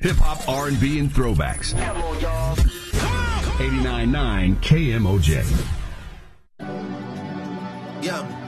Hip hop, R&B, and throwbacks. Come on, y'all. 89.9 KMOJ. Yeah.